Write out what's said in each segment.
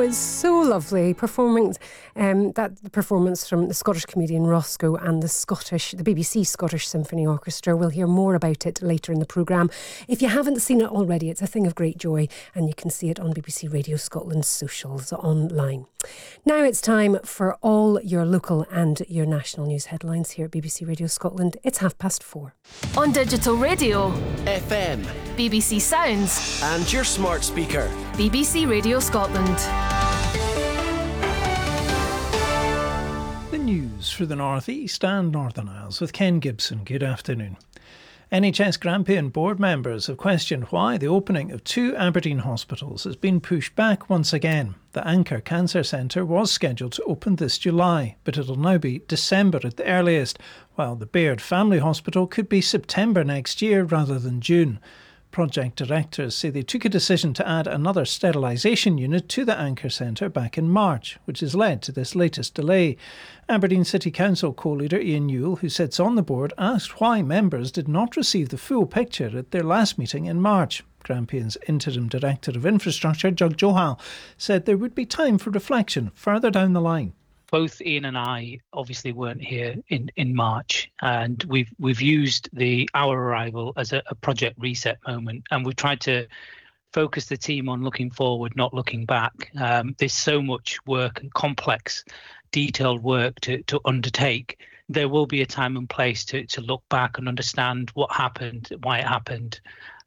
it's so lovely performing that performance from the Scottish comedian Roscoe and the BBC Scottish Symphony Orchestra. We'll hear more about it later in the programme. If you haven't seen it already, it's a thing of great joy, and you can see it on BBC Radio Scotland's socials online. Now it's time for all your local and your national news headlines here at BBC Radio Scotland. It's 4:30. On digital radio, FM, BBC Sounds, and your smart speaker. BBC Radio Scotland. The news for the North East and Northern Isles with Ken Gibson. Good afternoon. NHS Grampian board members have questioned why the opening of 2 Aberdeen hospitals has been pushed back once again. The Anchor Cancer Centre was scheduled to open this July, but it'll now be December at the earliest, while the Baird Family Hospital could be September next year rather than June. Project directors say they took a decision to add another sterilisation unit to the Anchor Centre back in March, which has led to this latest delay. Aberdeen City Council co-leader Ian Newell, who sits on the board, asked why members did not receive the full picture at their last meeting in March. Grampian's Interim Director of Infrastructure, Jug Johal, said there would be time for reflection further down the line. Both Ian and I obviously weren't here in March, and we've used our arrival as a project reset moment, and we've tried to focus the team on looking forward, not looking back. There's so much work and complex, detailed work to undertake. There will be a time and place to look back and understand what happened, why it happened,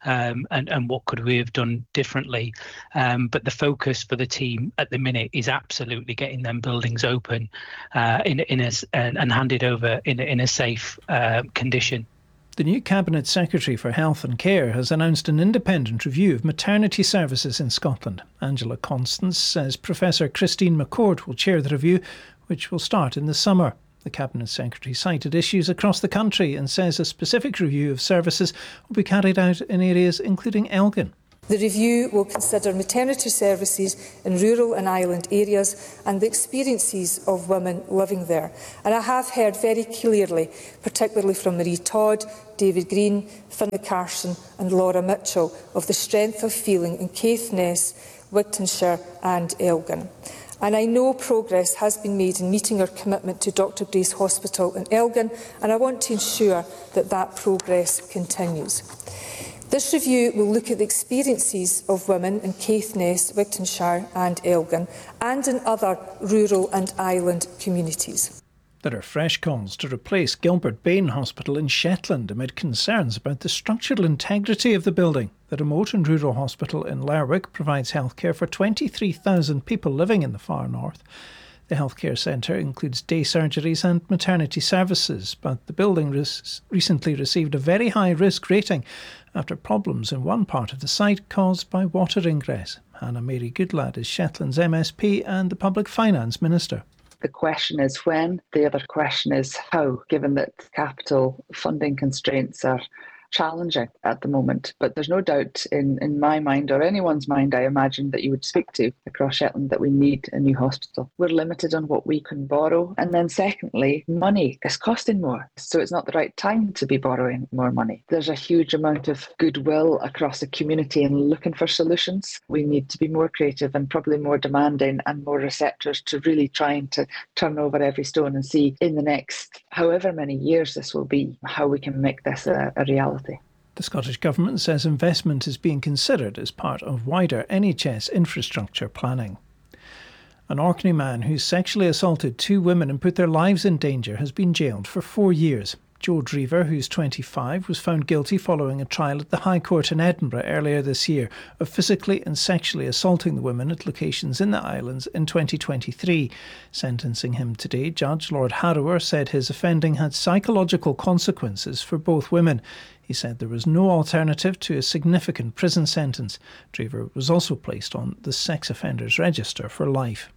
and what could we have done differently. But the focus for the team at the minute is absolutely getting them buildings open and handed over in a safe condition. The new Cabinet Secretary for Health and Care has announced an independent review of maternity services in Scotland. Angela Constance says Professor Christine McCord will chair the review, which will start in the summer. The Cabinet Secretary cited issues across the country and says a specific review of services will be carried out in areas including Elgin. The review will consider maternity services in rural and island areas and the experiences of women living there. And I have heard very clearly, particularly from Marie Todd, David Green, Finlay Carson and Laura Mitchell, of the strength of feeling in Caithness, Wigtonshire and Elgin. And I know progress has been made in meeting our commitment to Dr Brace Hospital in Elgin, and I want to ensure that that progress continues. This review will look at the experiences of women in Caithness, Wigtonshire and Elgin, and in other rural and island communities. There are fresh calls to replace Gilbert Bain Hospital in Shetland amid concerns about the structural integrity of the building. The remote and rural hospital in Lerwick provides healthcare for 23,000 people living in the far north. The healthcare centre includes day surgeries and maternity services, but the building recently received a very high risk rating after problems in one part of the site caused by water ingress. Hannah Mary Goodlad is Shetland's MSP and the Public Finance Minister. The question is when, the other question is how, given that capital funding constraints are challenging at the moment. But there's no doubt in my mind, or anyone's mind, I imagine, that you would speak to across Shetland, that we need a new hospital. We're limited on what we can borrow. And then secondly, money is costing more. So it's not the right time to be borrowing more money. There's a huge amount of goodwill across the community in looking for solutions. We need to be more creative and probably more demanding and more receptors to really trying to turn over every stone and see in the next however many years this will be, how we can make this a reality. The Scottish Government says investment is being considered as part of wider NHS infrastructure planning. An Orkney man who sexually assaulted 2 women and put their lives in danger has been jailed for 4 years. Joe Drever, who's 25, was found guilty following a trial at the High Court in Edinburgh earlier this year of physically and sexually assaulting the women at locations in the islands in 2023. Sentencing him today, Judge Lord Harrower said his offending had psychological consequences for both women. He said there was no alternative to a significant prison sentence. Drever was also placed on the sex offenders register for life.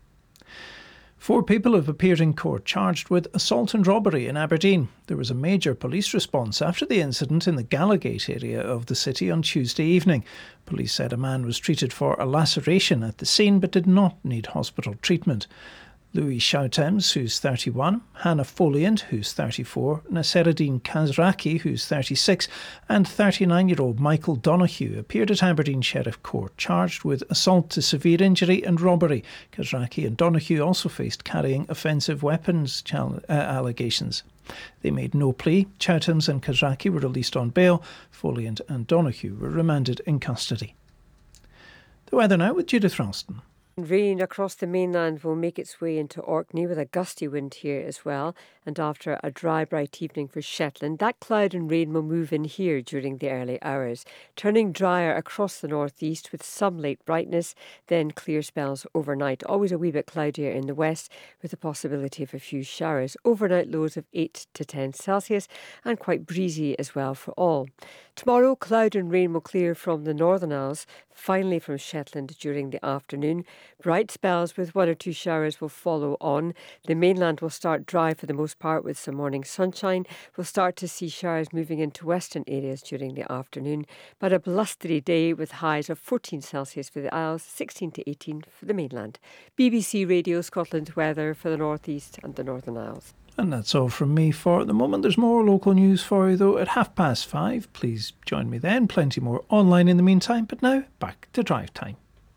4 people have appeared in court charged with assault and robbery in Aberdeen. There was a major police response after the incident in the Gallagate area of the city on Tuesday evening. Police said a man was treated for a laceration at the scene but did not need hospital treatment. Louis Chautems, who's 31, Hannah Foliant, who's 34, Nassereddin Kazraki, who's 36, and 39-year-old Michael Donoghue appeared at Aberdeen Sheriff Court, charged with assault to severe injury and robbery. Kazraki and Donoghue also faced carrying offensive weapons allegations. They made no plea. Chautems and Kazraki were released on bail. Foliant and Donoghue were remanded in custody. The weather now with Judith Ralston. Rain across the mainland will make its way into Orkney with a gusty wind here as well. And after a dry, bright evening for Shetland, that cloud and rain will move in here during the early hours, turning drier across the northeast with some late brightness, then clear spells overnight. Always a wee bit cloudier in the west with the possibility of a few showers. Overnight lows of 8 to 10 Celsius and quite breezy as well for all. Tomorrow, cloud and rain will clear from the Northern Isles, finally from Shetland during the afternoon. Bright spells with 1 or 2 showers will follow on. The mainland will start dry for the most part with some morning sunshine. We'll start to see showers moving into western areas during the afternoon, but a blustery day with highs of 14 Celsius for the Isles, 16 to 18 for the mainland. BBC Radio Scotland weather for the northeast and the Northern Isles. And that's all from me for the moment. There's more local news for you, though, at 5:30. Please join me then. Plenty more online in the meantime. But now, back to Drive Time.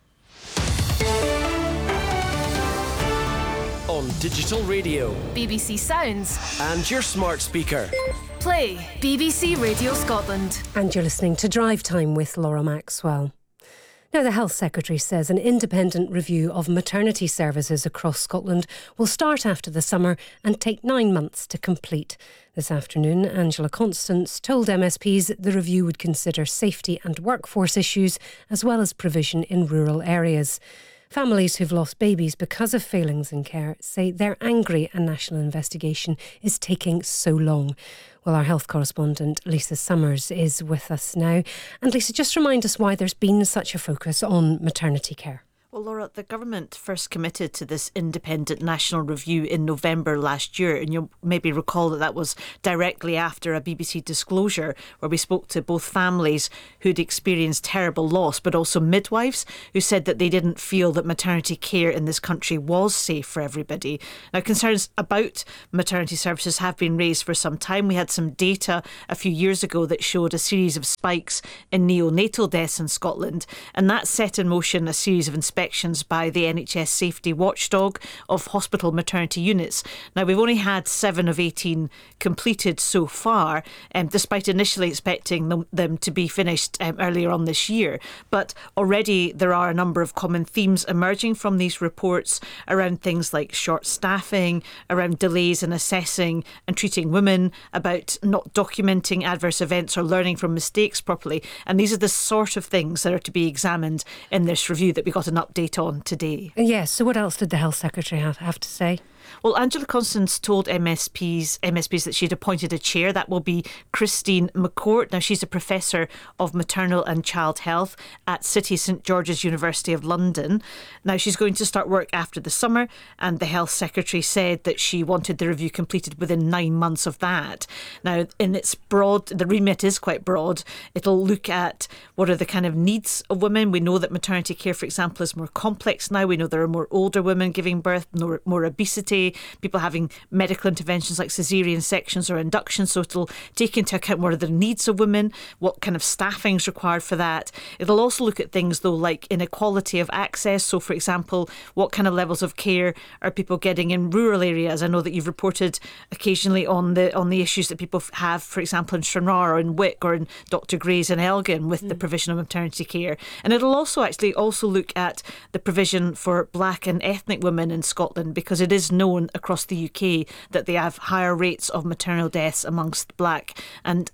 On digital radio, BBC Sounds, and your smart speaker. Play BBC Radio Scotland. And you're listening to Drive Time with Laura Maxwell. Now, the Health Secretary says an independent review of maternity services across Scotland will start after the summer and take 9 months to complete. This afternoon, Angela Constance told MSPs the review would consider safety and workforce issues as well as provision in rural areas. Families who've lost babies because of failings in care say they're angry a national investigation is taking so long. Well, our health correspondent Lisa Summers is with us now. And Lisa, just remind us why there's been such a focus on maternity care. Well, Laura, the government first committed to this independent national review in November last year, and you'll maybe recall that was directly after a BBC disclosure where we spoke to both families who'd experienced terrible loss, but also midwives who said that they didn't feel that maternity care in this country was safe for everybody. Now, concerns about maternity services have been raised for some time. We had some data a few years ago that showed a series of spikes in neonatal deaths in Scotland, and that set in motion a series of inspections by the NHS safety watchdog of hospital maternity units. Now, we've only had 7 of 18 completed so far, despite initially expecting them to be finished earlier on this year. But already there are a number of common themes emerging from these reports around things like short staffing, around delays in assessing and treating women, about not documenting adverse events or learning from mistakes properly. And these are the sort of things that are to be examined in this review that we got an update on today. Yes, so what else did the Health Secretary have to say? Well, Angela Constance told MSPs that she'd appointed a chair. That will be Christine McCourt. Now, she's a professor of maternal and child health at City St George's University of London. Now, she's going to start work after the summer, and the Health Secretary said that she wanted the review completed within 9 months of that. Now, in its broad, the remit is quite broad. It'll look at what are the kind of needs of women. We know that maternity care, for example, is more complex now. We know there are more older women giving birth, more obesity, people having medical interventions like caesarean sections or induction. So it'll take into account what are the needs of women, what kind of staffing is required for that. It'll also look at things, though, like inequality of access. So, for example, what kind of levels of care are people getting in rural areas? I know that you've reported occasionally on the issues that people have, for example, in Stranraer or in Wick or in Dr Gray's in Elgin with the provision of maternity care. And it'll also look at the provision for black and ethnic women in Scotland, because it is known across the UK that they have higher rates of maternal deaths amongst black and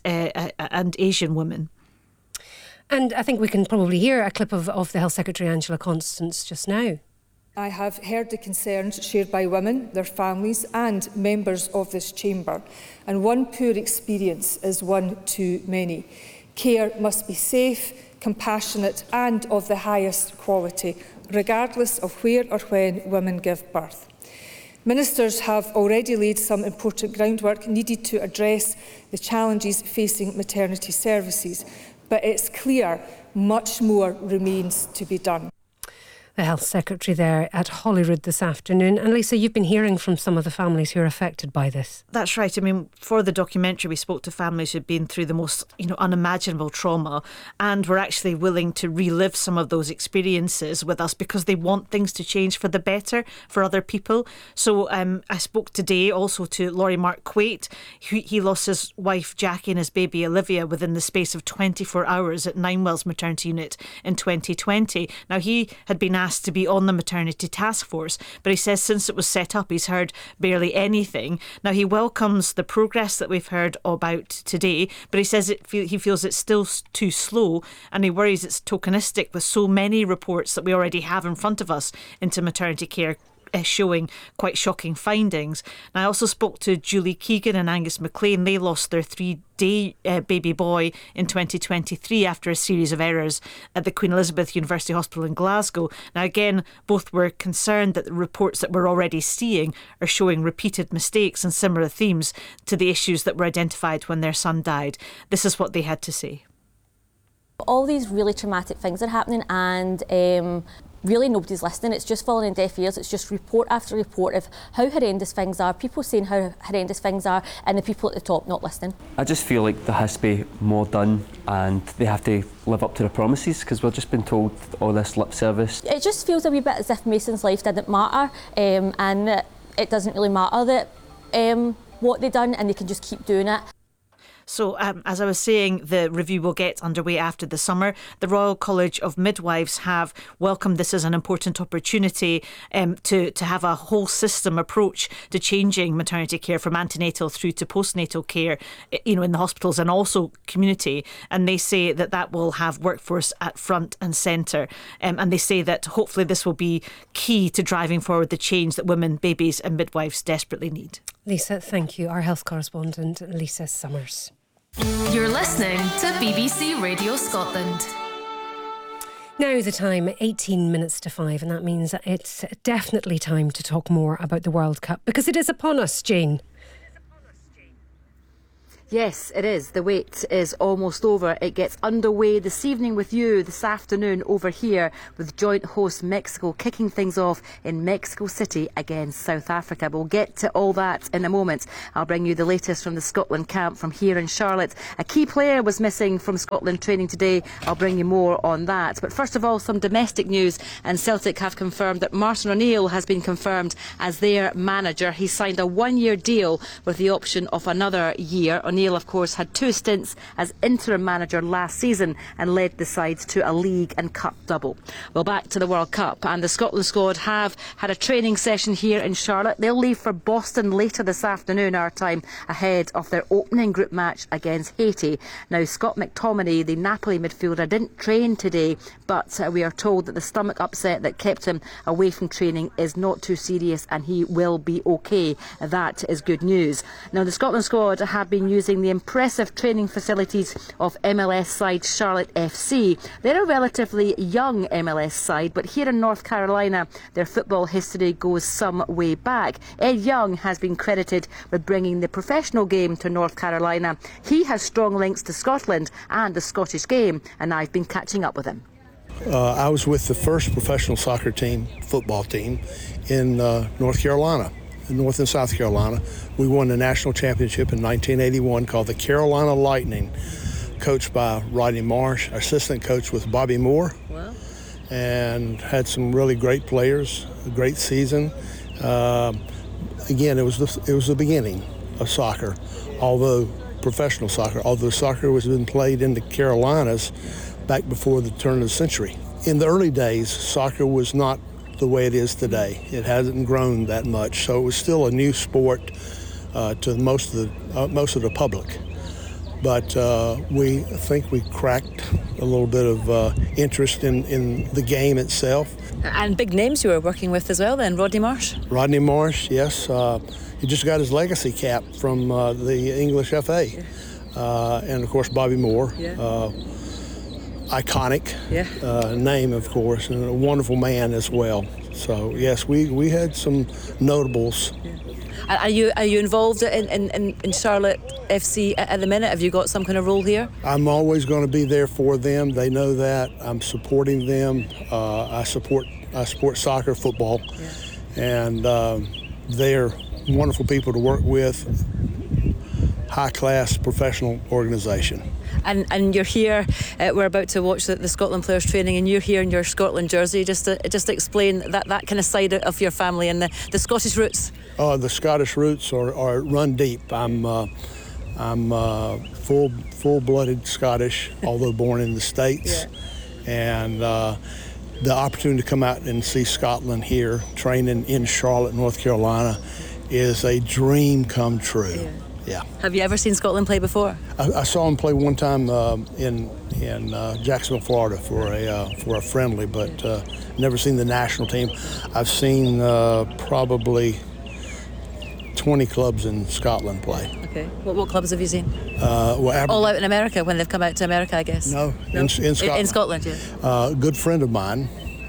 Asian women. And I think we can probably hear a clip of the Health Secretary, Angela Constance, just now. I have heard the concerns shared by women, their families and members of this chamber, and one poor experience is one too many. Care must be safe, compassionate and of the highest quality, regardless of where or when women give birth. Ministers have already laid some important groundwork needed to address the challenges facing maternity services, but it's clear much more remains to be done. The Health Secretary there at Holyrood this afternoon. And Lisa, you've been hearing from some of the families who are affected by this. That's right. I mean, for the documentary, we spoke to families who'd been through the most, unimaginable trauma, and were actually willing to relive some of those experiences with us because they want things to change for the better for other people. So I spoke today also to Laurie Mark Quaite. He lost his wife Jackie and his baby Olivia within the space of 24 hours at Ninewells Maternity Unit in 2020. Now, he had been asked to be on the maternity task force, but he says since it was set up, he's heard barely anything. Now, he welcomes the progress that we've heard about today, but he says he feels it's still too slow, and he worries it's tokenistic with so many reports that we already have in front of us into maternity care showing quite shocking findings. And I also spoke to Julie Keegan and Angus McLean. They lost their 3-day baby boy in 2023 after a series of errors at the Queen Elizabeth University Hospital in Glasgow. Now, again, both were concerned that the reports that we're already seeing are showing repeated mistakes and similar themes to the issues that were identified when their son died. This is what they had to say. All these really traumatic things are happening, and really nobody's listening. It's just falling in deaf ears. It's just report after report of how horrendous things are, people saying how horrendous things are, and the people at the top not listening. I just feel like there has to be more done, and they have to live up to their promises, because we've just been told all this lip service. It just feels a wee bit as if Mason's life didn't matter, and it doesn't really matter that what they've done, and they can just keep doing it. So, as I was saying, the review will get underway after the summer. The Royal College of Midwives have welcomed this as an important opportunity to have a whole system approach to changing maternity care from antenatal through to postnatal care, in the hospitals and also community. And they say that will have workforce at front and centre. And they say that hopefully this will be key to driving forward the change that women, babies and midwives desperately need. Lisa, thank you. Our health correspondent, Lisa Summers. You're listening to BBC Radio Scotland. Now the time, 18 minutes to 5, and that means it's definitely time to talk more about the World Cup, because it is upon us, Jane. Yes, it is. The wait is almost over. It gets underway this evening with you, this afternoon over here, with joint host Mexico kicking things off in Mexico City against South Africa. We'll get to all that in a moment. I'll bring you the latest from the Scotland camp from here in Charlotte. A key player was missing from Scotland training today. I'll bring you more on that. But first of all, some domestic news, and Celtic have confirmed that Martin O'Neill has been confirmed as their manager. He signed a one-year deal with the option of another year. O'Neill, of course, had 2 stints as interim manager last season and led the sides to a league and cup double. Well, back to the World Cup, and the Scotland squad have had a training session here in Charlotte. They'll leave for Boston later this afternoon, our time, ahead of their opening group match against Haiti. Now, Scott McTominay, the Napoli midfielder, didn't train today, but we are told that the stomach upset that kept him away from training is not too serious and he will be okay. That is good news. Now, the Scotland squad have been using the impressive training facilities of MLS side Charlotte FC. They're a relatively young MLS side, but here in North Carolina, their football history goes some way back. Ed Young has been credited with bringing the professional game to North Carolina. He has strong links to Scotland and the Scottish game, and I've been catching up with him. I was with the first professional soccer team, football team, in North Carolina. North and South Carolina. We won the national championship in 1981 called the Carolina Lightning, coached by Rodney Marsh. Our assistant coach was Bobby Moore. Wow. And had some really great players, a great season. Again, it was the beginning of soccer, although professional soccer, although soccer was been played in the Carolinas back before the turn of the century. In the early days, soccer was not the way it is today. It hasn't grown that much, so it was still a new sport to most of the public. But we think we cracked a little bit of interest in the game itself. And big names you were working with as well then, Rodney Marsh? Rodney Marsh, yes. He just got his legacy cap from the English FA. Yeah. And of course Bobby Moore. Yeah. Iconic name, of course, and a wonderful man as well. So yes, we had some notables. Yeah. Are you involved in Charlotte FC at the minute? Have you got some kind of role here? I'm always going to be there for them. They know that. I'm supporting them. I support I support soccer, football, and they're wonderful people to work with. High-class professional organisation. And you're here, we're about to watch the Scotland players training, and you're here in your Scotland jersey. Just to explain that kind of side of your family and the Scottish roots. Oh, the Scottish roots are run deep. I'm full-blooded Scottish, although born in the States. And the opportunity to come out and see Scotland here, training in Charlotte, North Carolina, is a dream come true. Yeah. Have you ever seen Scotland play before? I saw them play one time in Jacksonville, Florida for a friendly, but never seen the national team. I've seen probably 20 clubs in Scotland play. Okay. What clubs have you seen? Well, all out in America, when they've come out to America, I guess. No? In Scotland. In Scotland, yeah. A good friend of mine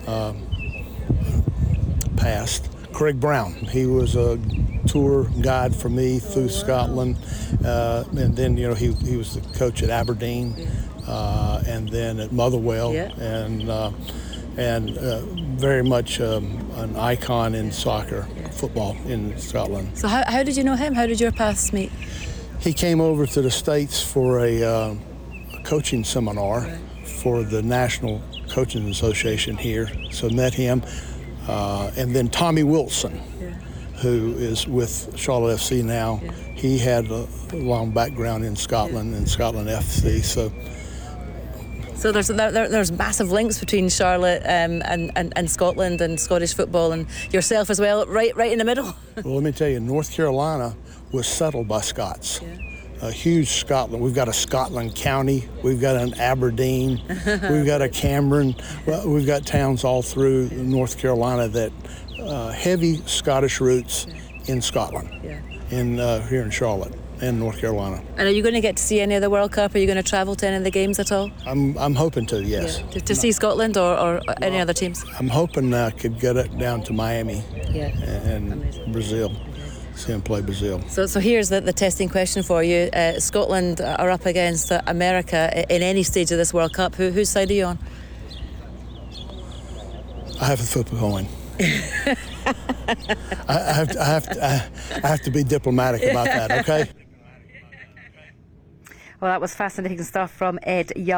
passed, Craig Brown. He was a tour guide for me through Scotland, and then he was the coach at Aberdeen, and then at Motherwell, and very much an icon in soccer, football in Scotland. So how did you know him? How did your paths meet? He came over to the States for a coaching seminar for the National Coaching Association here, so met him, and then Tommy Wilson, who is with Charlotte FC now. He had a long background in Scotland and Scotland FC. So there's massive links between Charlotte and Scotland and Scottish football, and yourself as well, right in the middle. Well, let me tell you, North Carolina was settled by Scots. A huge Scotland. We've got a Scotland County. We've got an Aberdeen. We've got a Cameron. We've got towns all through North Carolina that heavy Scottish roots in Scotland, here in Charlotte and North Carolina. And are you going to get to see any of the World Cup? Are you going to travel to any of the games at all? I'm hoping to, yes. To see Scotland or any other teams? I'm hoping I could get it down to Miami and Brazil. See him play Brazil. So here's the testing question for you. Scotland are up against America in any stage of this World Cup. Whose side are you on? I have to flip a coin. I have to be diplomatic about that, okay? Well, that was fascinating stuff from Ed Young.